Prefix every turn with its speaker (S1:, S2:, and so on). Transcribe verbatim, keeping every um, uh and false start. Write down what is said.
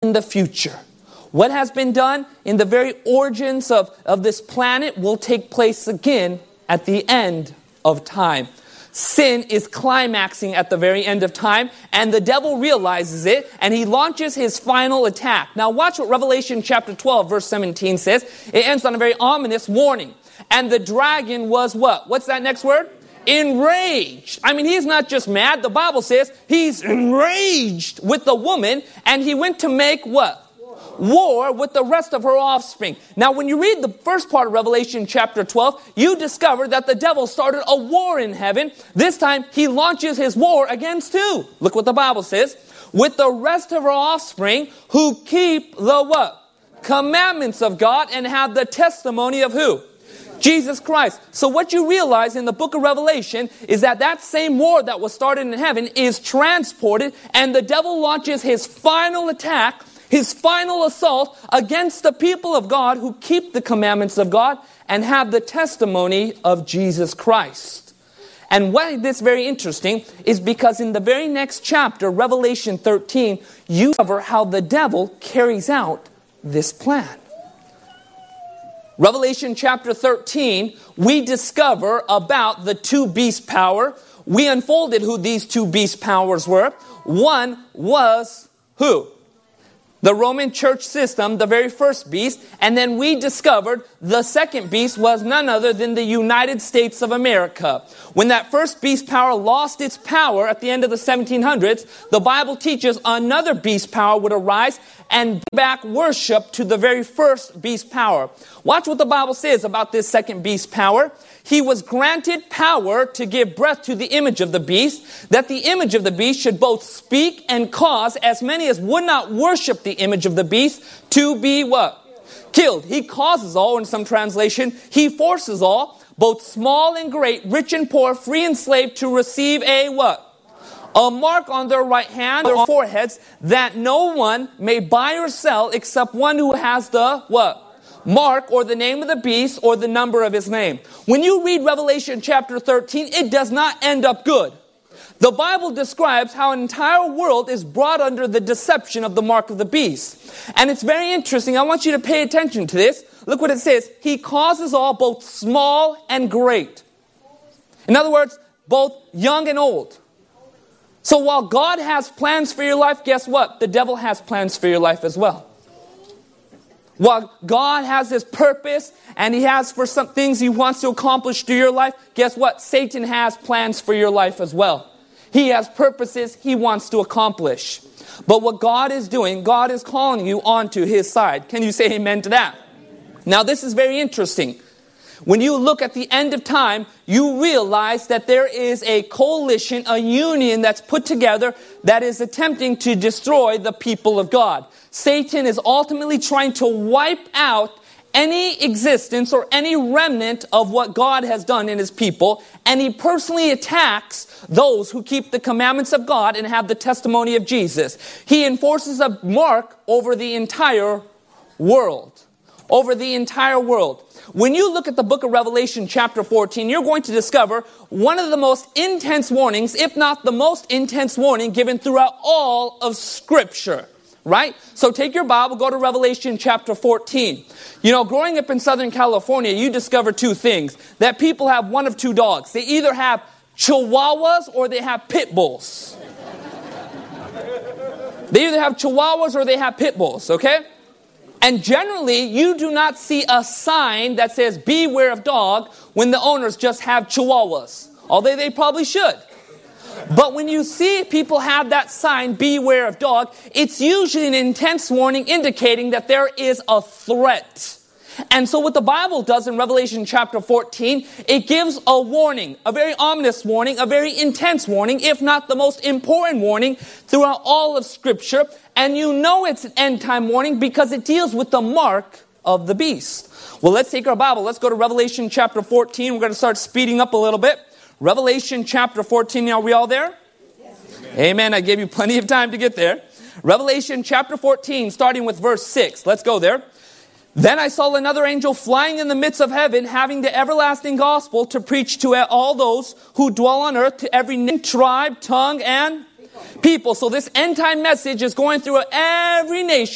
S1: in the future. What has been done in the very origins of, of this planet will take place again at the end of time. Sin is climaxing at the very end of time, and the devil realizes it, and he launches his final attack. Now watch what Revelation chapter twelve, verse seventeen says. It ends on a very ominous warning. And the dragon was what? What's that next word? Enraged. I mean, he's not just mad. The Bible says he's enraged with the woman, and he went to make what? War with the rest of her offspring. Now, when you read the first part of Revelation chapter twelve, you discover that the devil started a war in heaven. This time, he launches his war against who? Look what the Bible says. With the rest of her offspring who keep the what? Commandments of God and have the testimony of who? Jesus Christ. So what you realize in the book of Revelation is that that same war that was started in heaven is transported, and the devil launches his final attack, his final assault against the people of God who keep the commandments of God and have the testimony of Jesus Christ. And why this is very interesting is because in the very next chapter, Revelation thirteen, you discover how the devil carries out this plan. Revelation chapter thirteen, we discover about the two beast power. We unfolded who these two beast powers were. One was who? The Roman church system, the very first beast. And then we discovered the second beast was none other than the United States of America. When that first beast power lost its power at the end of the seventeen hundreds, the Bible teaches another beast power would arise and bring back worship to the very first beast power. Watch what the Bible says about this second beast power. He was granted power to give breath to the image of the beast, that the image of the beast should both speak and cause as many as would not worship the image of the beast to be what? Killed. He causes all, in some translation, he forces all, both small and great, rich and poor, free and slave, to receive a what? A mark on their right hand or foreheads, that no one may buy or sell except one who has the what? Mark, or the name of the beast, or the number of his name. When you read Revelation chapter thirteen, it does not end up good. The Bible describes how an entire world is brought under the deception of the mark of the beast. And it's very interesting. I want you to pay attention to this. Look what it says. He causes all, both small and great. In other words, both young and old. So while God has plans for your life, guess what? The devil has plans for your life as well. While God has his purpose and he has for some things he wants to accomplish through your life, guess what? Satan has plans for your life as well. He has purposes he wants to accomplish. But what God is doing, God is calling you onto his side. Can you say amen to that? Now this is very interesting. When you look at the end of time, you realize that there is a coalition, a union that's put together that is attempting to destroy the people of God. Satan is ultimately trying to wipe out any existence or any remnant of what God has done in his people, and he personally attacks those who keep the commandments of God and have the testimony of Jesus. He enforces a mark over the entire world. Over the entire world. When you look at the book of Revelation chapter fourteen, you're going to discover one of the most intense warnings, if not the most intense warning given throughout all of Scripture. Right? So take your Bible, go to Revelation chapter fourteen. You know, growing up in Southern California, you discover two things. That people have one of two dogs. They either have Chihuahuas or they have pit bulls. They either have Chihuahuas or they have pit bulls, okay? And generally, you do not see a sign that says, beware of dog, when the owners just have Chihuahuas. Although they probably should. But when you see people have that sign, beware of dog, it's usually an intense warning indicating that there is a threat. And so what the Bible does in Revelation chapter fourteen, it gives a warning, a very ominous warning, a very intense warning, if not the most important warning throughout all of Scripture. And you know it's an end time warning because it deals with the mark of the beast. Well, let's take our Bible. Let's go to Revelation chapter fourteen. We're going to start speeding up a little bit. Revelation chapter fourteen. Are we all there? Yes. Amen. I gave you plenty of time to get there. Revelation chapter fourteen, starting with verse six. Let's go there. Then I saw another angel flying in the midst of heaven, having the everlasting gospel to preach to all those who dwell on earth, to every nation, tribe, tongue, and people. So this end time message is going through every nation.